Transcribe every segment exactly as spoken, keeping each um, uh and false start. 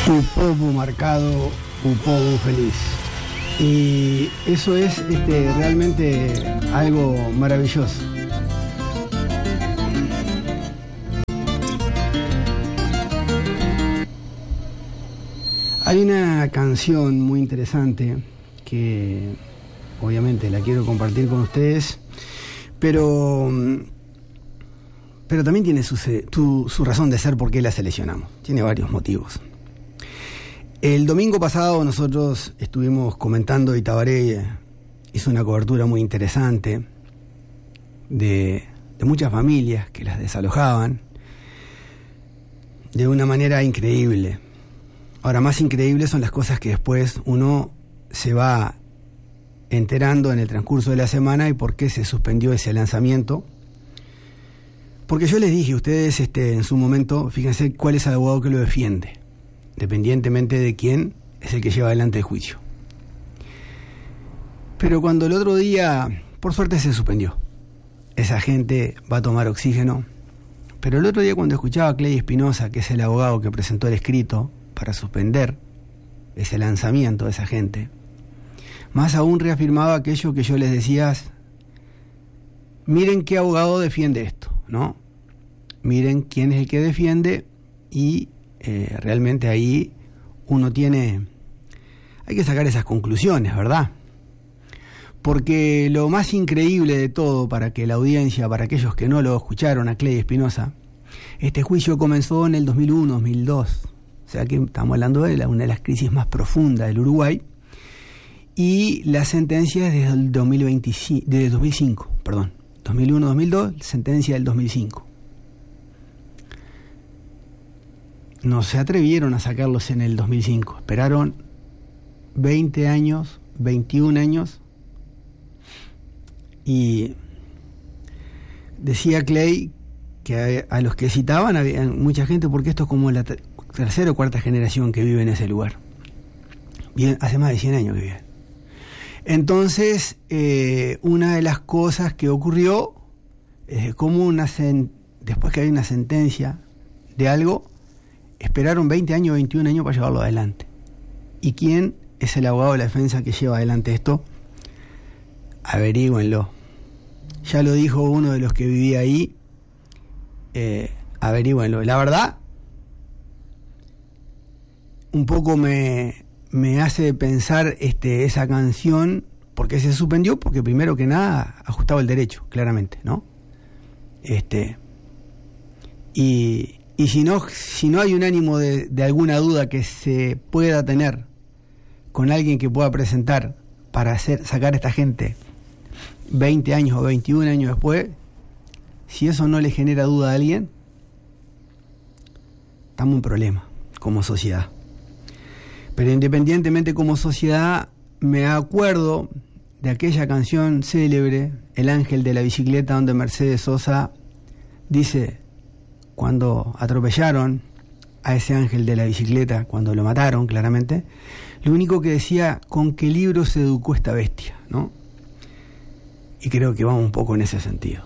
Un povo marcado, un povo feliz. Y eso es este, realmente algo maravilloso. Hay una canción muy interesante que obviamente la quiero compartir con ustedes, pero, pero también tiene su, su, su razón de ser por qué la seleccionamos. Tiene varios motivos. El domingo pasado nosotros estuvimos comentando y Tabaré hizo una cobertura muy interesante de, de muchas familias que las desalojaban de una manera increíble. Ahora, más increíbles son las cosas que después uno se va enterando en el transcurso de la semana y por qué se suspendió ese lanzamiento. Porque yo les dije a ustedes este, en su momento, fíjense cuál es el abogado que lo defiende, dependientemente de quién es el que lleva adelante el juicio. Pero cuando el otro día, por suerte se suspendió, esa gente va a tomar oxígeno, pero el otro día cuando escuchaba a Clay Espinosa, que es el abogado que presentó el escrito para suspender ese lanzamiento de esa gente, más aún reafirmaba aquello que yo les decía: miren qué abogado defiende esto, ¿no? Miren quién es el que defiende y eh, realmente ahí uno tiene, hay que sacar esas conclusiones, ¿verdad? Porque lo más increíble de todo, para que la audiencia, para aquellos que no lo escucharon a Clay Espinosa, este juicio comenzó en el dos mil uno, dos mil dos. O sea que estamos hablando de una de las crisis más profundas del Uruguay, y la sentencia es desde el dos mil veinticinco, desde el dos mil cinco, perdón, dos mil uno, dos mil dos, sentencia del dos mil cinco. No se atrevieron a sacarlos en el dos mil cinco, esperaron veinte años, veintiún años, y decía Clay que a, a los que citaban había mucha gente, porque esto es como la tercera o cuarta generación que vive en ese lugar. Bien, hace más de cien años que vive. Entonces, eh, una de las cosas que ocurrió es como una sen- después que hay una sentencia de algo, esperaron veinte años, veintiún años para llevarlo adelante. ¿Y quién es el abogado de la defensa que lleva adelante esto? Averígüenlo. Ya lo dijo uno de los que vivía ahí. Eh, averígüenlo. La verdad, un poco me, me hace pensar este, esa canción, porque se suspendió, porque primero que nada ajustaba el derecho, claramente, ¿no? Este, y, y si no, si no hay un ánimo de, de alguna duda que se pueda tener con alguien que pueda presentar para hacer, sacar a esta gente veinte años o veintiún años después, si eso no le genera duda a alguien, estamos en problema como sociedad. Pero independientemente como sociedad, me acuerdo de aquella canción célebre, El Ángel de la Bicicleta, donde Mercedes Sosa dice, cuando atropellaron a ese ángel de la bicicleta, cuando lo mataron claramente, lo único que decía: ¿con qué libro se educó esta bestia?, ¿no? Y creo que vamos un poco en ese sentido.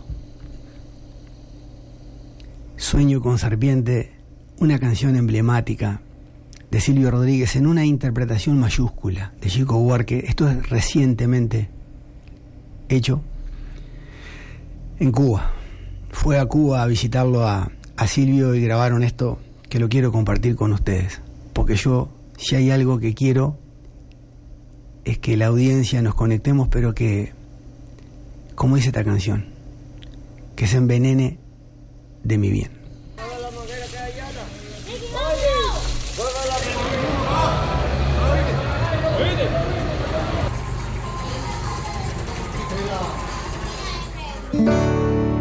Sueño con serpiente, una canción emblemática de Silvio Rodríguez en una interpretación mayúscula de Chico Buarque. Esto es recientemente hecho en Cuba. Fue a Cuba a visitarlo a, a Silvio y grabaron esto, que lo quiero compartir con ustedes, porque yo, si hay algo que quiero, es que la audiencia nos conectemos, pero que, como dice esta canción, que se envenene de mi bien. ¡Juega la